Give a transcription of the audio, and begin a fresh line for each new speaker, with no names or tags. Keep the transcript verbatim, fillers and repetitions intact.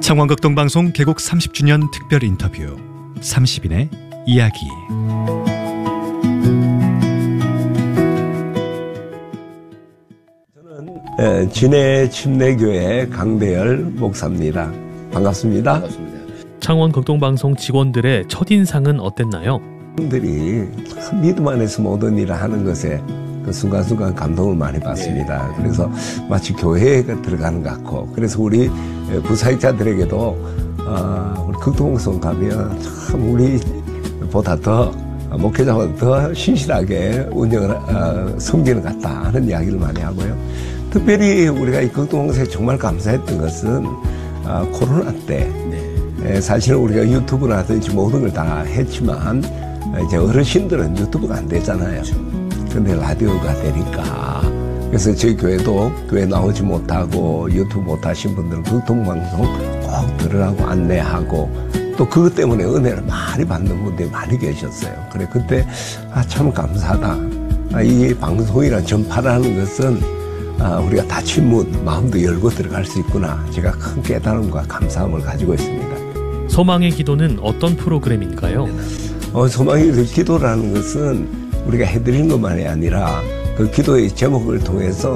창원극동방송 개국 삼십 주년 특별 인터뷰 삼십 인의 이야기.
저는 진해 침례교회 강대열 목사입니다. 반갑습니다.
반갑습니다. 창원극동방송 직원들의 첫인상은 어땠나요?
분들이 믿음 안에서 모든 일을 하는 것에 그 순간순간 감동을 많이 받습니다. 네. 그래서 마치 교회에 들어가는 것 같고, 그래서 우리 부사역자들에게도 어, 우리 극동방송 가면 참 우리보다 더 목회자보다 더 신실하게 운영을 어, 섬기는 것 같다 하는 이야기를 많이 하고요. 특별히 우리가 이 극동방송에 정말 감사했던 것은 어, 코로나 때 네. 사실은 우리가 유튜브라든지 모든 걸 다 했지만 이제 어르신들은 유튜브가 안 되잖아요. 근데 라디오가 되니까. 그래서 저희 교회도 교회 나오지 못하고 유튜브 못하신 분들은 극동방송 꼭 들으라고 안내하고, 또 그것 때문에 은혜를 많이 받는 분들이 많이 계셨어요. 그래 그때 아, 참 감사하다. 아, 이 방송이란 전파라는 것은 아, 우리가 닫힌 문 마음도 열고 들어갈 수 있구나. 제가 큰 깨달음과 감사함을 가지고 있습니다.
소망의 기도는 어떤 프로그램인가요?
어, 소망의 기도라는 것은 우리가 해드리는 것만이 아니라 그 기도의 제목을 통해서